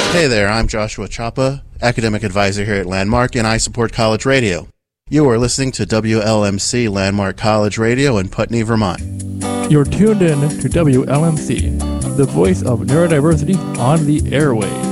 Hey there, I'm Joshua Chapa, Academic Advisor here at Landmark, and I support college radio. You are listening to WLMC Landmark College Radio in Putney, Vermont. You're tuned in to WLMC, the voice of neurodiversity on the airwaves.